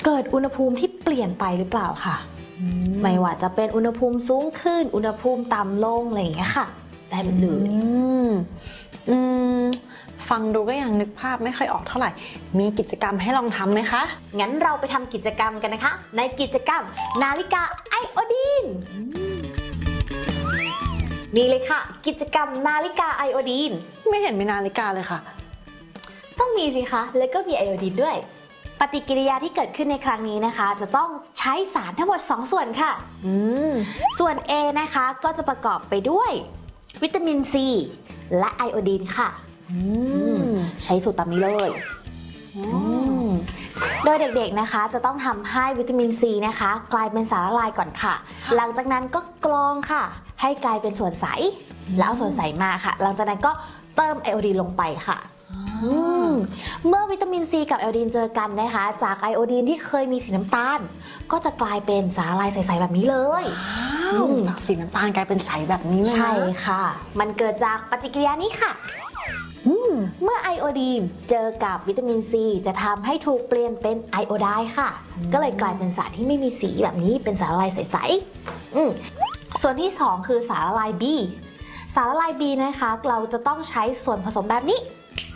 เกิดอุณหภูมิที่เปลี่ยนไปหรือเปล่าค่ะไม่ว่าจะเป็นอุณหภูมิสูงขึ้นอุณหภูมิต่ำลงอะไรอย่างเงี้ยค่ะได้หมดเลยฟังดูก็ยังนึกภาพไม่ค่อยออกเท่าไหร่มีกิจกรรมให้ลองทำไหมคะงั้นเราไปทำกิจกรรมกันนะคะในกิจกรรมนาฬิกาไอโอดีนนี่เลยค่ะกิจกรรมนาฬิกาไอโอดีนไม่เห็นมีนาฬิกาเลยค่ะต้องมีสิคะแล้วก็มีไอโอดีนด้วยปฏิกิริยาที่เกิดขึ้นในครั้งนี้นะคะจะต้องใช้สารทั้งหมด2ส่วนค่ะส่วน A นะคะก็จะประกอบไปด้วยวิตามินซีและไอโอดีนค่ะใช้สูตรตามนี้เลยโดยเด็กๆนะคะจะต้องทำให้วิตามินซีนะคะกลายเป็นสารละลายก่อนค่ะหลังจากนั้นก็กรองค่ะให้กลายเป็นส่วนใสแล้วเอาส่วนใสมาค่ะหลังจากนั้นก็เติมไอโอดีนลงไปค่ะเมื่อวิตามินซีกับไอโอดีนเจอกันนะคะจากไอโอดีนที่เคยมีสีน้ำตาลก็จะกลายเป็นสารละลายใสๆแบบนี้เลยจากสีน้ำตาลกลายเป็นใสแบบนี้เลยใช่ค่ะมันเกิดจากปฏิกิริยานี้ค่ะเมื่อไอโอดีนเจอกับวิตามินซีจะทำให้ถูกเปลี่ยนเป็นไอโอไดน์ค่ะก็เลยกลายเป็นสารที่ไม่มีสีแบบนี้เป็นสารละลายใสๆส่วนที่2คือสารละลาย B สารละลาย B นะคะเราจะต้องใช้ส่วนผสมแบบนี้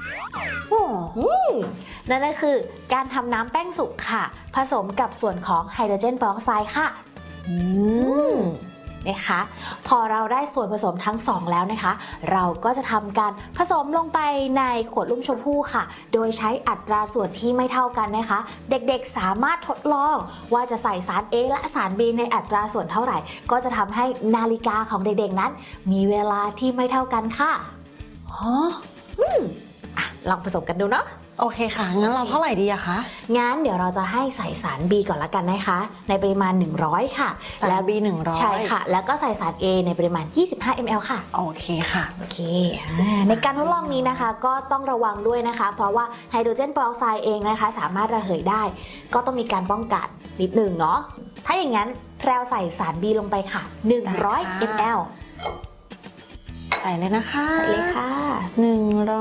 นั่นก็คือการทำน้ำแป้งสุกค่ะผสมกับส่วนของไฮโดรเจนเปอร์ออกไซด์ค่ะนะคะพอเราได้ส่วนผสมทั้ง2แล้วนะคะเราก็จะทำการผสมลงไปในขวดลุ่มชมพู่ค่ะโดยใช้อัตราส่วนที่ไม่เท่ากันนะคะเด็กๆสามารถทดลองว่าจะใส่สาร A และสาร B ในอัตราส่วนเท่าไหร่ก็จะทำให้นาฬิกาของเด็กๆนั้นมีเวลาที่ไม่เท่ากันค่ะลองผสมกันดูเนาะโอเคค่ะงั้นเราเท่าไหร่ดีอะคะงั้นเดี๋ยวเราจะให้ใส่สาร B ก่อนละกันนะคะในปริมาณ100ค่ะแล้ว B 100 ใช่ค่ะแล้วก็ใส่สาร A ในปริมาณ25 ml ค่ะโอเคค่ะโอเคในการทดลองนี้นะคะก็ต้องระวังด้วยนะคะเพราะว่าไฮโดรเจนเปอร์ออกไซด์เองนะคะสามารถระเหยได้ก็ต้องมีการป้องกันนิดหนึ่งเนาะถ้าอย่างนั้นแพรวใส่สาร B ลงไปค่ะ100 ml ใส่เลยนะคะใส่เลยค่ะ 100